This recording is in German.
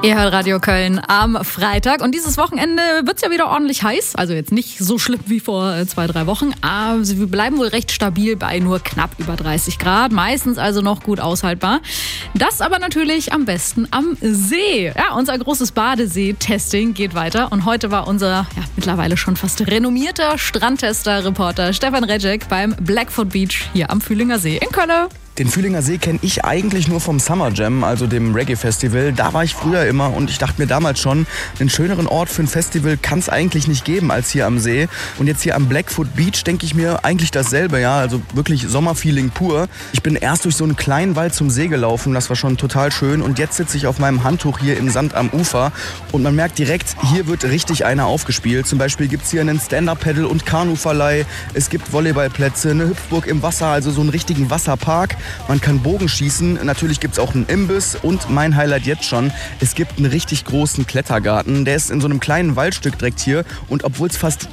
Ihr hört Radio Köln am Freitag und dieses Wochenende wird es ja wieder ordentlich heiß. Also jetzt nicht so schlimm wie vor 2-3 Wochen, aber wir bleiben wohl recht stabil bei nur knapp über 30 Grad. Meistens also noch gut aushaltbar. Das aber natürlich am besten am See. Ja, unser großes Badesee-Testing geht weiter und heute war unser mittlerweile schon fast renommierter Strandtester-Reporter Stefan Rejek beim Blackfoot Beach hier am Fühlinger See in Köln. Den Fühlinger See kenne ich eigentlich nur vom Summer Jam, also dem Reggae-Festival. Da war ich früher immer und ich dachte mir damals schon, einen schöneren Ort für ein Festival kann es eigentlich nicht geben als hier am See. Und jetzt hier am Blackfoot Beach denke ich mir eigentlich dasselbe, ja, also wirklich Sommerfeeling pur. Ich bin erst durch so einen kleinen Wald zum See gelaufen, das war schon total schön. Und jetzt sitze ich auf meinem Handtuch hier im Sand am Ufer und man merkt direkt, hier wird richtig einer aufgespielt. Zum Beispiel gibt es hier einen Stand-Up-Paddle- und Kanuverleih. Es gibt Volleyballplätze, eine Hüpfburg im Wasser, also so einen richtigen Wasserpark. Man kann Bogen schießen, natürlich gibt es auch einen Imbiss und mein Highlight jetzt schon, es gibt einen richtig großen Klettergarten. Der ist in so einem kleinen Waldstück direkt hier und obwohl es fast